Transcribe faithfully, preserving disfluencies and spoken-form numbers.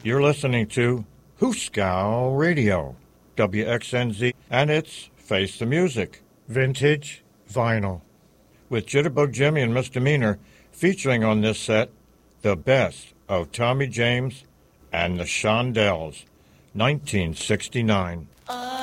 You're listening to Hooskow Radio, W X N Z, and it's Face the Music, Vintage Vinyl, with Jitterbug Jimmy and Misdemeanor featuring on this set the best of Tommy James and the Shondells, nineteen sixty-nine.